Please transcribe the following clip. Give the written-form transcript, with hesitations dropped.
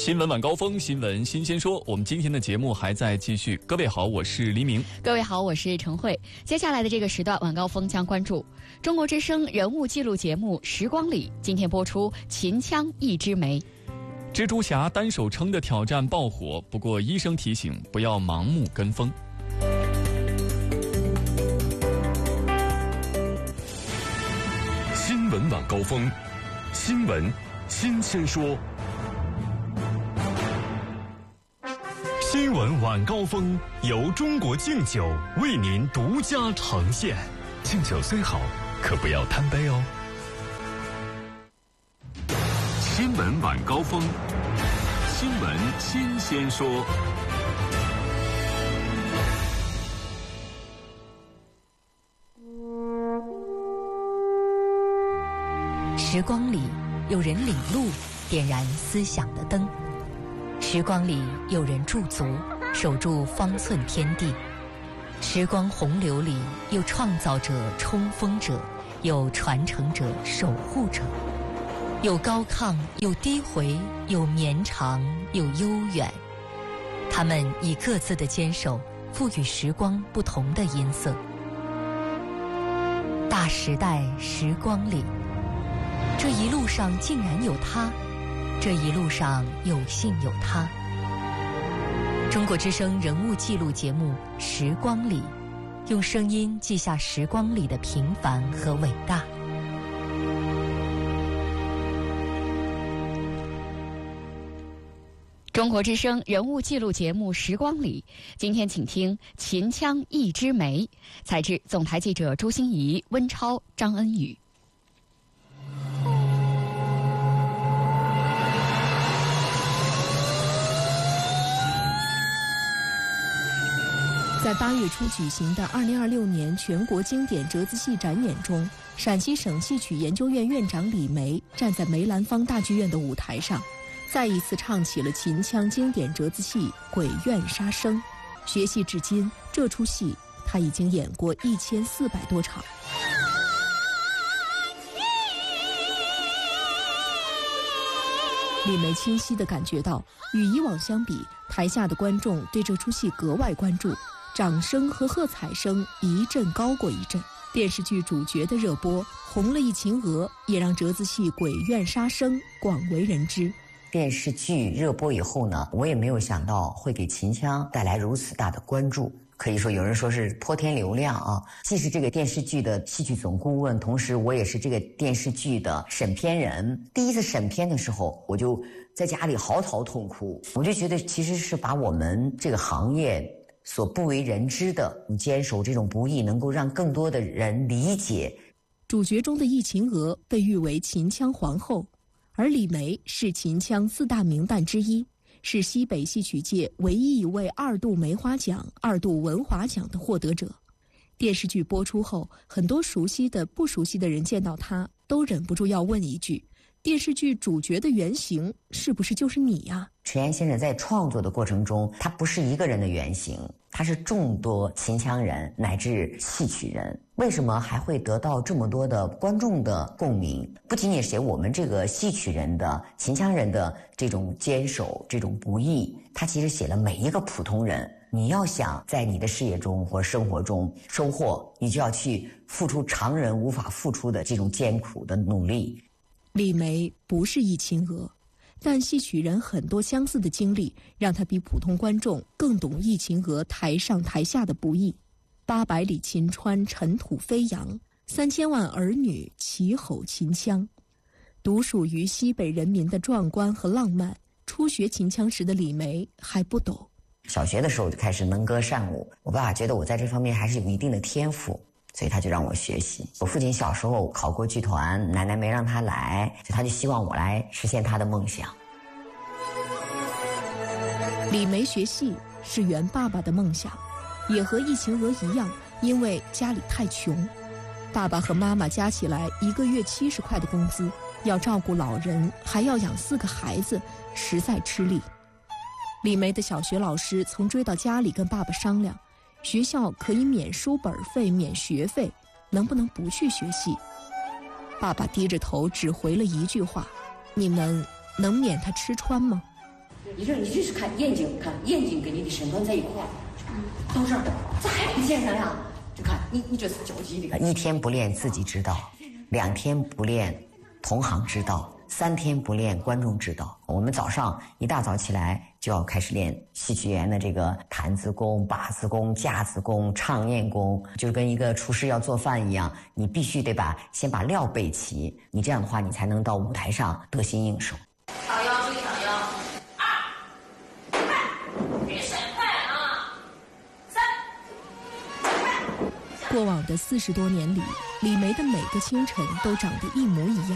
新闻晚高峰，新闻新鲜说。我们今天的节目还在继续。各位好，我是黎明。 各位好，我是陈慧。接下来的这个时段，晚高峰将关注中国之声人物记录节目《时光里》，今天播出《秦腔一枝梅》。 蜘蛛侠单手撑的挑战爆火，不过医生提醒不要盲目跟风。 新闻晚高峰，新闻新鲜说。新闻晚高峰由中国敬酒为您独家呈现。敬酒虽好，可不要贪杯哦。新闻晚高峰，新闻新鲜说。 时光里有人领路，点燃思想的灯；时光里有人驻足，守住方寸天地；时光洪流里有创造者、冲锋者，有传承者、守护者，有高亢，有低回，有绵长，有悠远。他们以各自的坚守，赋予时光不同的音色。大时代时光里，这一路上竟然有他，这一路上有幸有他。中国之声人物记录节目《时光里》，用声音记下时光里的平凡和伟大。 中国之声人物记录节目《时光里》，今天请听《秦腔一枝梅》，采制总台记者朱欣怡、温超、张恩宇。 在8月初举行的2026年全国经典折子戏展演中，陕西省戏曲研究院院长李梅站在梅兰芳大剧院的舞台上，再一次唱起了秦腔经典折子戏《鬼怨杀生》。学戏至今，这出戏他已经演过1400多场。李梅清晰地感觉到，与以往相比，台下的观众对这出戏格外关注，掌声和喝彩声一阵高过一阵。电视剧主角的热播，红了一秦娥，也让折子戏《鬼怨杀生》广为人知。 电视剧热播以后呢，我也没有想到会给秦腔带来如此大的关注。可以说有人说是泼天流量啊！既是这个电视剧的戏曲总顾问，同时我也是这个电视剧的审片人。第一次审片的时候，我就在家里嚎啕痛哭。我就觉得其实是把我们这个行业所不为人知的坚守这种不易，能够让更多的人理解。 主角中的易秦娥被誉为秦腔皇后，而李梅是秦腔4大名旦之一，是西北戏曲界唯一一位2度梅花奖、2度文华奖的获得者。电视剧播出后，很多熟悉的、不熟悉的人见到她，都忍不住要问一句：电视剧主角的原型是不是就是你呀？ 迟岩先生在创作的过程中，他不是一个人的原型，他是众多秦腔人乃至戏曲人。为什么还会得到这么多的观众的共鸣？不仅仅写我们这个戏曲人的、秦腔人的这种坚守、这种不易，他其实写了每一个普通人。你要想在你的事业中或生活中收获，你就要去付出常人无法付出的这种艰苦的努力。 李梅不是易秦娥，但戏曲人很多相似的经历，让他比普通观众更懂易秦娥台上台下的不易。800里秦川尘土飞扬，3000万儿女齐吼秦腔，独属于西北人民的壮观和浪漫。初学秦腔时的李梅还不懂。 小学的时候就开始能歌善舞，我爸爸觉得我在这方面还是有一定的天赋，所以他就让我学习。我父亲小时候考过剧团，奶奶没让他来，所以他就希望我来实现他的梦想。 李梅学戏是圆爸爸的梦想，也和易秦娥一样，因为家里太穷，爸爸和妈妈加起来1个月70块的工资，要照顾老人，还要养4个孩子，实在吃力。李梅的小学老师曾追到家里跟爸爸商量，学校可以免书本费、免学费，能不能不去学戏？爸爸低着头只回了一句话：你们能免他吃穿吗？ 你就是看眼睛跟你的身段在一块儿，到这儿，这还不简单呀？就看你这是交际的。 1天不练自己知道，2天不练同行知道，3天不练观众知道。我们早上一大早起来就要开始练戏曲演员的这个弹子功、把子功、架子功、唱念功，就跟一个厨师要做饭一样，你必须得先把料备齐，你这样的话你才能到舞台上得心应手。 调腰，注意调腰，2、3，别闪，快啊！3、快。 过往的40多年里，李梅的每个清晨都长得一模一样。